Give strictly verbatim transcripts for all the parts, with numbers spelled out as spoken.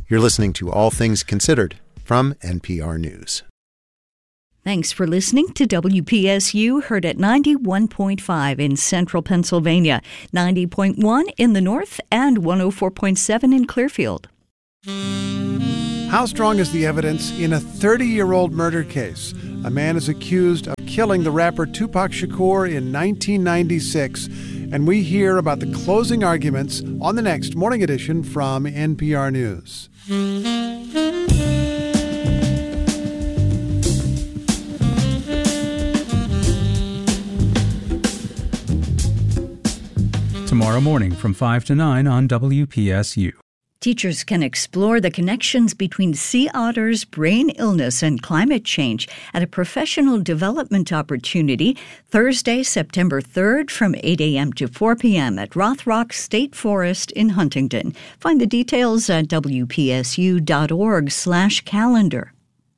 You're listening to All Things Considered from N P R News. Thanks for listening to W P S U, heard at ninety-one point five in central Pennsylvania, ninety point one in the north, and one oh four point seven in Clearfield. How strong is the evidence in a thirty-year-old murder case? A man is accused of killing the rapper Tupac Shakur in nineteen ninety-six, and we hear about the closing arguments on the next Morning Edition from N P R News. Tomorrow morning from five to nine on W P S U. Teachers can explore the connections between sea otters, brain illness, and climate change at a professional development opportunity Thursday, September third from eight a.m. to four p.m. at Rothrock State Forest in Huntington. Find the details at W P S U dot org slash calendar.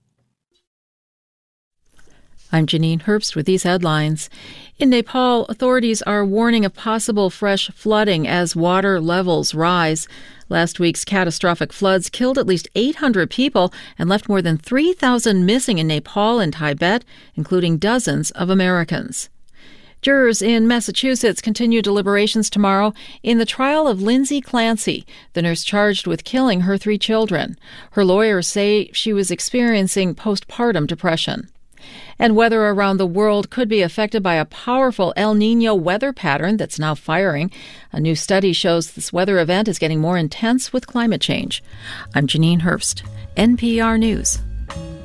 I'm Janine Herbst with these headlines. In Nepal, authorities are warning of possible fresh flooding as water levels rise. Last week's catastrophic floods killed at least eight hundred people and left more than three thousand missing in Nepal and Tibet, including dozens of Americans. Jurors in Massachusetts continue deliberations tomorrow in the trial of Lindsay Clancy, the nurse charged with killing her three children. Her lawyers say she was experiencing postpartum depression. And weather around the world could be affected by a powerful El Niño weather pattern that's now firing. A new study shows this weather event is getting more intense with climate change. I'm Janine Herbst, N P R News.